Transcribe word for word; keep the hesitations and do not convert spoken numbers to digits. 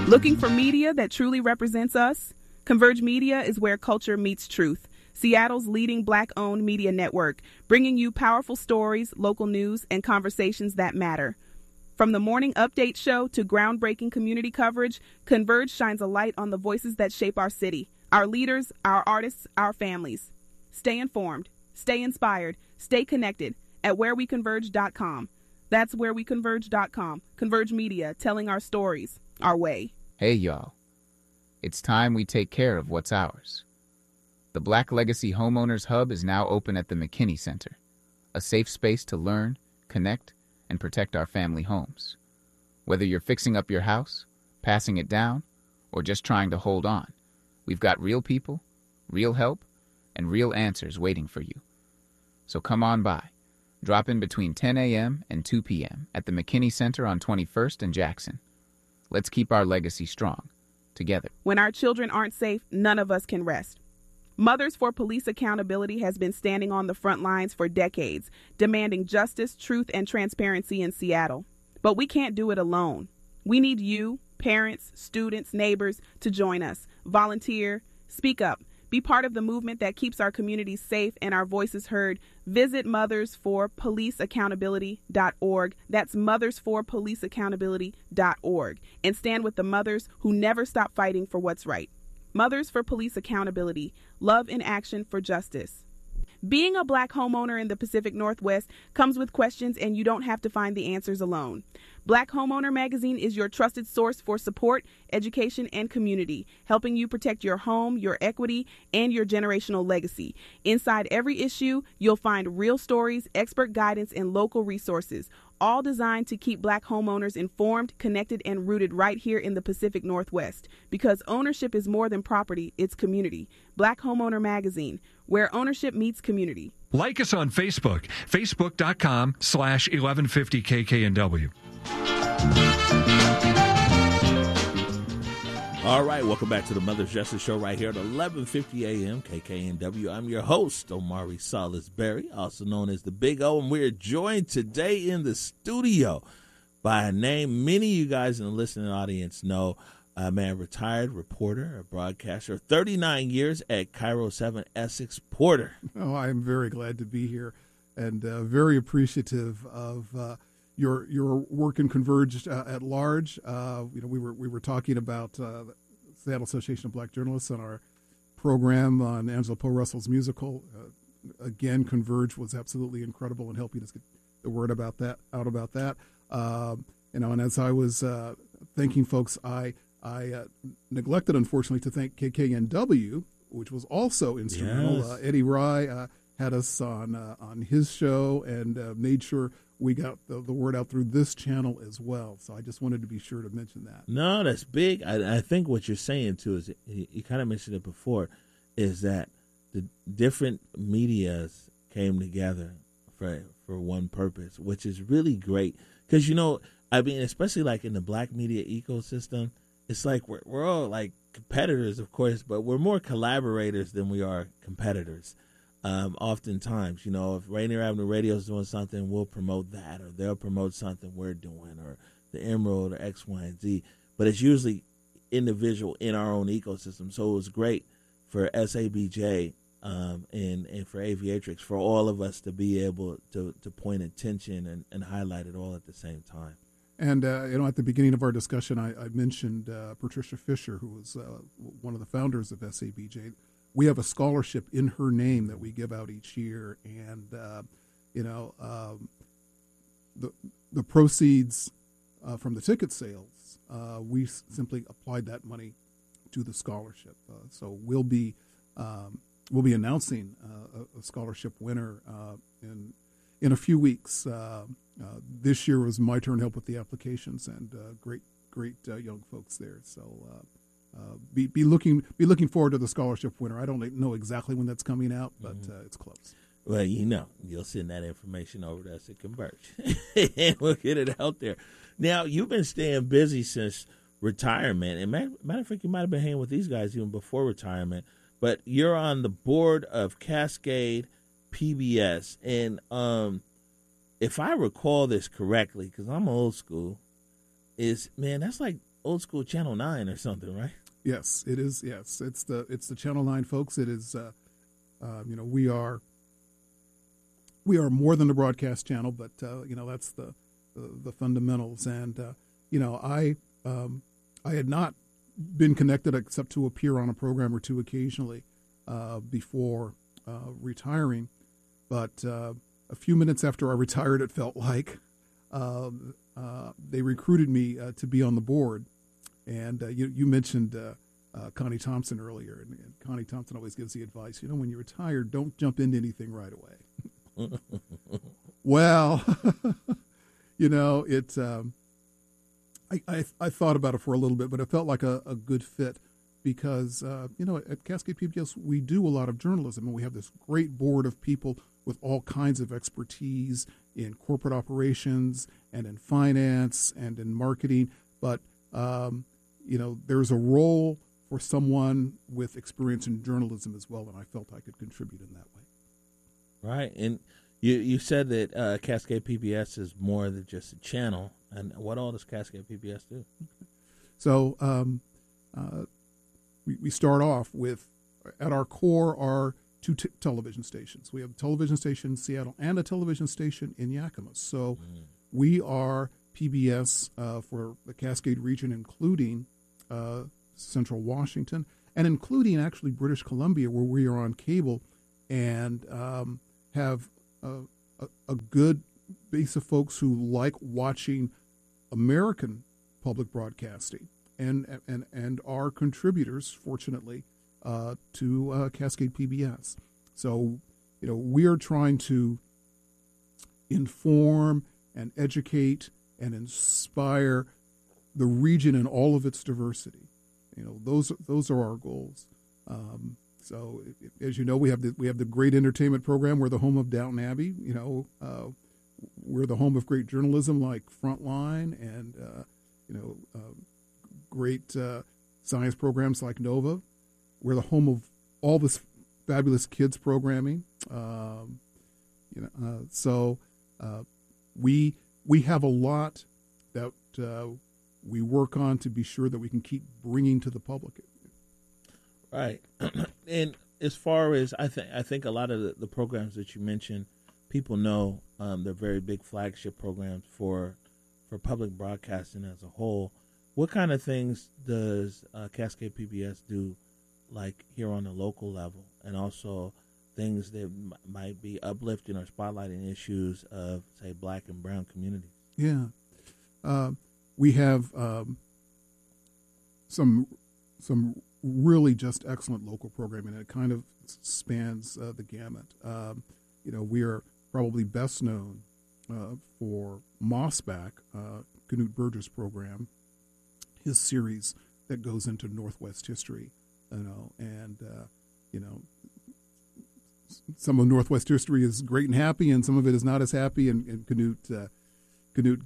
Looking for media that truly represents us? Converge Media is where culture meets truth. Seattle's leading Black-owned media network, bringing you powerful stories, local news, and conversations that matter. From the morning update show to groundbreaking community coverage, Converge shines a light on the voices that shape our city, our leaders, our artists, our families. Stay informed, stay inspired, stay connected at where we converge dot com. That's where we converge dot com. Converge Media, telling our stories, our way. Hey, y'all. It's time we take care of what's ours. The Black Legacy Homeowners Hub is now open at the McKinney Center, a safe space to learn, connect, and protect our family homes. Whether you're fixing up your house, passing it down, or just trying to hold on, we've got real people, real help, and real answers waiting for you. So come on by. Drop in between ten a.m. and two p.m. at the McKinney Center on twenty-first and Jackson. Let's keep our legacy strong, together. When our children aren't safe, none of us can rest. Mothers for Police Accountability has been standing on the front lines for decades, demanding justice, truth, and transparency in Seattle. But we can't do it alone. We need you, parents, students, neighbors, to join us. Volunteer, speak up. Be part of the movement that keeps our communities safe and our voices heard. Visit mothers for police accountability dot org. That's mothers for police accountability dot org. And stand with the mothers who never stop fighting for what's right. Mothers for Police Accountability. Love in action for justice. Being a Black homeowner in the Pacific Northwest comes with questions, and you don't have to find the answers alone. Black Homeowner Magazine is your trusted source for support, education, and community, helping you protect your home, your equity, and your generational legacy. Inside every issue, you'll find real stories, expert guidance, and local resources, all designed to keep Black homeowners informed, connected, and rooted right here in the Pacific Northwest. Because ownership is more than property, it's community. Black Homeowner Magazine, where ownership meets community. Like us on Facebook, facebook.com slash 1150 KKNW. All right, welcome back to the Mother's Justice Show right here at eleven fifty a.m. K K N W. I'm your host, Omari Salisbury, also known as the Big O, and we're joined today in the studio by a name many of you guys in the listening audience know. A man, retired reporter, a broadcaster, thirty-nine years at Cairo seven, Essex Porter. Oh, I'm very glad to be here and uh, very appreciative of uh, your your work in Converge uh, at large. Uh, you know, we were we were talking about uh, the Seattle Association of Black Journalists on our program on Angela Poe Russell's musical. Uh, again, Converge was absolutely incredible in helping us get the word about that out about that. Uh, you know, and as I was uh, thanking folks, I. I uh, neglected, unfortunately, to thank K K N W, which was also instrumental. Yes. Uh, Eddie Rye uh, had us on uh, on his show and uh, made sure we got the, the word out through this channel as well. So I just wanted to be sure to mention that. No, that's big. I, I think what you're saying, too, is you, you kind of mentioned it before, is that the different medias came together for for one purpose, which is really great. Because, you know, I mean, especially like in the Black media ecosystem, it's like we're we're all like competitors, of course, but we're more collaborators than we are competitors. Um, oftentimes, you know, if Rainier Avenue Radio is doing something, we'll promote that, or they'll promote something we're doing, or the Emerald, or X, Y, and Z. But it's usually individual in our own ecosystem. So it was great for S A B J um, and, and for Aviatrix, for all of us to be able to, to point attention and, and highlight it all at the same time. And, uh, you know, at the beginning of our discussion, I, I mentioned uh, Patricia Fisher, who was uh, one of the founders of S A B J. We have a scholarship in her name that we give out each year. And, uh, you know, um, the the proceeds uh, from the ticket sales, uh, we s- simply applied that money to the scholarship. Uh, so we'll be um, we'll be announcing uh, a, a scholarship winner uh, in in a few weeks. Uh, Uh, this year was my turn to help with the applications, and uh, great, great uh, young folks there. So uh, uh, be be looking be looking forward to the scholarship winner. I don't know exactly when that's coming out, but Mm-hmm. uh, it's close. Well, you know, you'll send that information over to us at Converge, and we'll get it out there. Now, you've been staying busy since retirement, and matter, matter of fact, you might have been hanging with these guys even before retirement. But you're on the board of Cascade P B S, and um. if I recall this correctly, because I'm old school, is, man, that's like old school Channel Nine or something, right? Yes, it is. Yes, it's the it's the Channel Nine folks. It is. Uh, uh, you know, we are we are more than a broadcast channel, but uh, you know that's the the, the fundamentals. And uh, you know, I um, I had not been connected except to appear on a program or two occasionally uh, before uh, retiring. But uh, a few minutes after I retired, it felt like um, uh, they recruited me uh, to be on the board. And uh, you, you mentioned uh, uh, Connie Thompson earlier, and, and Connie Thompson always gives the advice, you know, when you're retired, don't jump into anything right away. Well, you know, it. Um, I, I I thought about it for a little bit, but it felt like a, a good fit because, uh, you know, at Cascade P B S, we do a lot of journalism, and we have this great board of people with all kinds of expertise in corporate operations and in finance and in marketing. But, um, you know, there's a role for someone with experience in journalism as well, and I felt I could contribute in that way. Right. And you, you said that uh, Cascade P B S is more than just a channel. And what all does Cascade P B S do? So um, uh, we, we start off with, at our core, are two t- television stations. We have a television station in Seattle and a television station in Yakima. So mm. we are P B S uh, for the Cascade region, including uh, Central Washington, and including actually British Columbia, where we are on cable and um, have a, a, a good base of folks who like watching American public broadcasting and and and are contributors, fortunately, uh, to uh, Cascade P B S. So, you know, we are trying to inform and educate and inspire the region in all of its diversity. You know, those those are our goals. Um, so, as you know, we have the we have the great entertainment program. We're the home of Downton Abbey. You know. Uh, We're the home of great journalism like Frontline and, uh, you know, uh, great uh, science programs like Nova. We're the home of all this fabulous kids programming. Um, you know, uh, so uh, we we have a lot that uh, we work on to be sure that we can keep bringing to the public. Right, and as far as I think, I think a lot of the, the programs that you mentioned, people know um, they're very big flagship programs for for public broadcasting as a whole. What kind of things does uh, Cascade P B S do, like here on the local level, and also things that m- might be uplifting or spotlighting issues of, say, Black and brown communities? Yeah, uh, we have um, some some really just excellent local programming. It kind of spans uh, the gamut. Um, you know, we are probably best known uh, for Mossback, uh, Knute Burgess program, his series that goes into Northwest history, you know, and, uh, you know, some of Northwest history is great and happy, and some of it is not as happy, and, and Knute, uh, Knute